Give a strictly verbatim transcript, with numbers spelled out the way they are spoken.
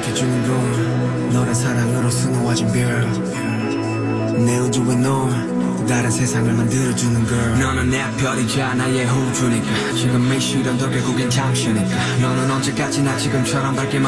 밝혀주는 건 너란 사랑으로 수놓아진 별내 우주에 넌 다른 세상을 만들어주는 걸. 너는 내 별이자 나의 호주니까 지금 이 시련도 결국엔 잠시니까 너는 언제까지나 지금처럼 밝게